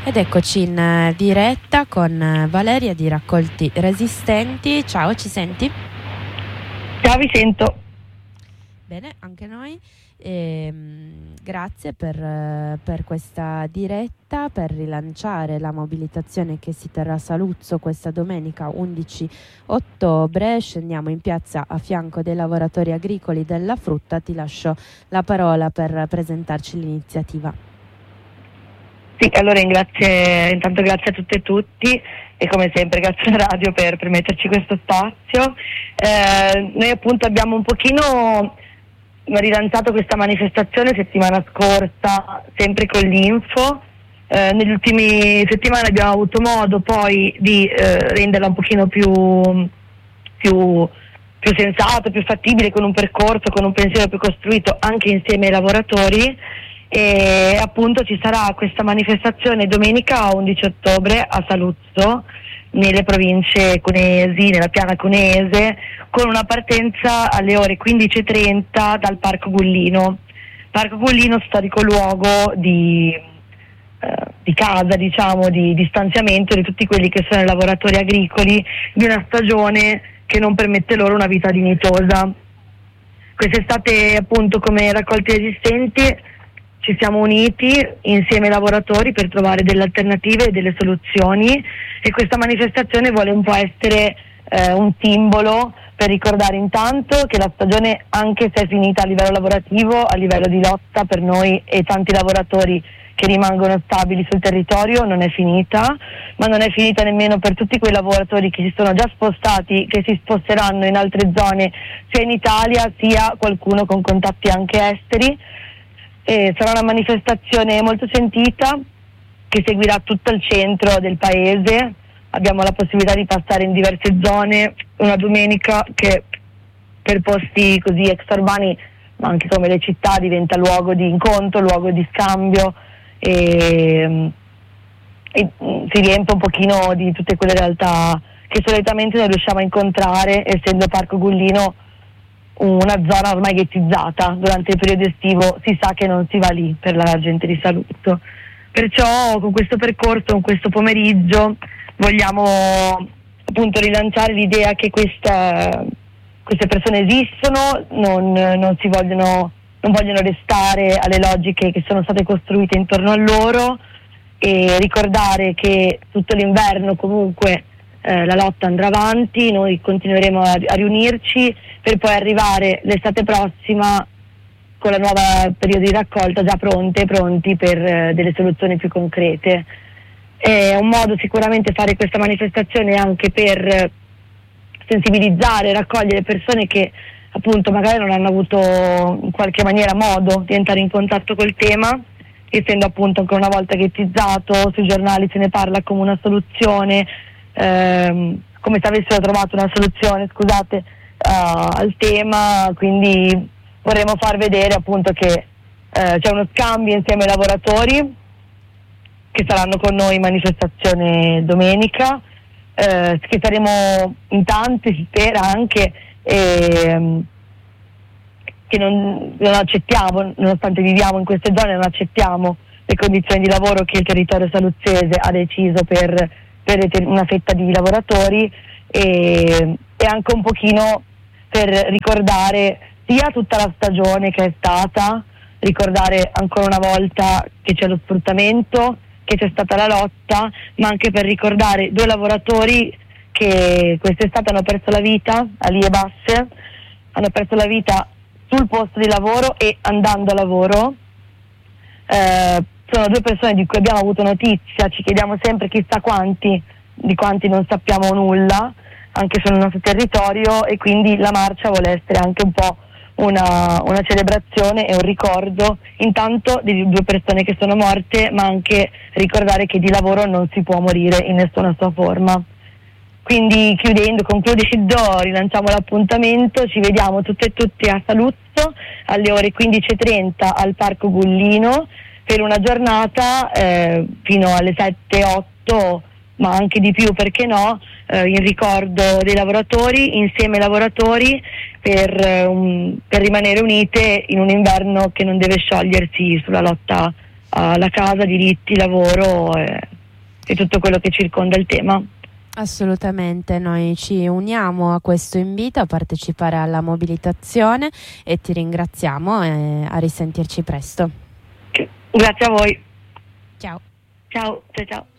Ed eccoci in diretta con Valeria di Raccolti Resistenti. Ciao, ci senti? Ciao, vi sento. Bene, anche noi. Grazie per questa diretta, per rilanciare la mobilitazione che si terrà a Saluzzo questa domenica 11 ottobre. Scendiamo in piazza a fianco dei lavoratori agricoli della frutta. Ti lascio la parola per presentarci l'iniziativa. Sì, allora intanto grazie a tutte e tutti e come sempre grazie alla radio per permetterci questo spazio. Noi appunto abbiamo un pochino rilanciato questa manifestazione settimana scorsa, sempre con l'Info. Negli ultimi settimane abbiamo avuto modo poi di renderla un pochino più sensato, più fattibile, con un percorso, con un pensiero più costruito anche insieme ai lavoratori. E appunto ci sarà questa manifestazione domenica 11 ottobre a Saluzzo, nelle province cunesi, nella piana cunese, con una partenza alle ore 15:30 dal Parco Gullino. Parco Gullino, storico luogo di casa, diciamo, di stanziamento di tutti quelli che sono i lavoratori agricoli di una stagione che non permette loro una vita dignitosa. Quest'estate appunto come Raccolti Resistenti ci siamo uniti insieme ai lavoratori per trovare delle alternative e delle soluzioni, e questa manifestazione vuole un po' essere un simbolo per ricordare intanto che la stagione, anche se è finita a livello lavorativo, a livello di lotta per noi e tanti lavoratori che rimangono stabili sul territorio, non è finita, ma non è finita nemmeno per tutti quei lavoratori che si sono già spostati, che si sposteranno in altre zone, sia in Italia sia qualcuno con contatti anche esteri. Sarà una manifestazione molto sentita che seguirà tutto il centro del paese. Abbiamo la possibilità di passare in diverse zone, una domenica che per posti così extraurbani, ma anche come le città, diventa luogo di incontro, luogo di scambio, e si riempie un pochino di tutte quelle realtà che solitamente non riusciamo a incontrare, essendo Parco Gullino una zona ormai ghettizzata. Durante il periodo estivo si sa che non si va lì per la gente di Saluzzo. Perciò con questo percorso, con questo pomeriggio, vogliamo appunto rilanciare l'idea che queste persone esistono, non vogliono restare alle logiche che sono state costruite intorno a loro, e ricordare che tutto l'inverno comunque la lotta andrà avanti. Noi continueremo a riunirci per poi arrivare l'estate prossima con la nuova periodo di raccolta già pronti per delle soluzioni più concrete. È un modo sicuramente fare questa manifestazione anche per sensibilizzare, raccogliere persone che appunto magari non hanno avuto in qualche maniera modo di entrare in contatto col tema, essendo appunto ancora una volta ghettizzato. Sui giornali se ne parla come una soluzione, come se avessero trovato una soluzione, scusate, al tema. Quindi vorremmo far vedere appunto che c'è uno scambio insieme ai lavoratori che saranno con noi in manifestazione domenica, che saremo in tanti, si spera anche, che non accettiamo, nonostante viviamo in queste zone, non accettiamo le condizioni di lavoro che il territorio saluzzese ha deciso per una fetta di lavoratori, e anche un pochino per ricordare sia tutta la stagione che è stata, ricordare ancora una volta che c'è lo sfruttamento, che c'è stata la lotta, ma anche per ricordare due lavoratori che quest'estate hanno perso la vita a Liebas, hanno perso la vita sul posto di lavoro e andando a lavoro. Sono due persone di cui abbiamo avuto notizia, ci chiediamo sempre chissà di quanti non sappiamo nulla, anche sul nostro territorio, e quindi la marcia vuole essere anche un po' una celebrazione e un ricordo intanto di due persone che sono morte, ma anche ricordare che di lavoro non si può morire in nessuna sua forma. Quindi concludendo, rilanciamo l'appuntamento, ci vediamo tutte e tutti a Saluzzo alle ore 15:30 al Parco Gullino per una giornata fino alle 7-8, ma anche di più, perché no, in ricordo dei lavoratori, insieme ai lavoratori, per rimanere unite in un inverno che non deve sciogliersi sulla lotta alla casa, diritti, lavoro e tutto quello che circonda il tema. Assolutamente, noi ci uniamo a questo invito a partecipare alla mobilitazione e ti ringraziamo e a risentirci presto. Grazie a voi. Ciao. Ciao, ciao, ciao.